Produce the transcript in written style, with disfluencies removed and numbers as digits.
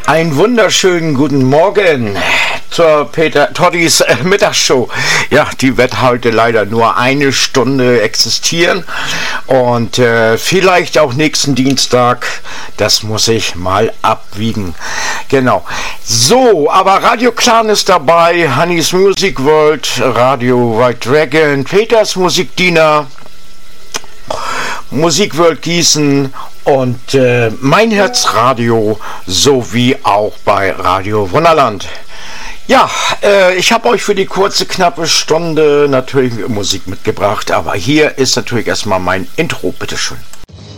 Einen wunderschönen guten Morgen zur Peter Toddys Mittagsshow. Ja, die wird heute leider nur eine Stunde existieren und vielleicht auch nächsten Dienstag. Das muss ich mal abwiegen. Genau. So, aber Radio Clan ist dabei, Honeys Music World, Radio White Dragon, Peters Musikdiener, Musik World Gießen und Mein Herzradio sowie auch bei Radio Wunderland. Ja, ich habe euch für die kurze, knappe Stunde natürlich Musik mitgebracht, aber hier ist natürlich erstmal mein Intro, bitteschön.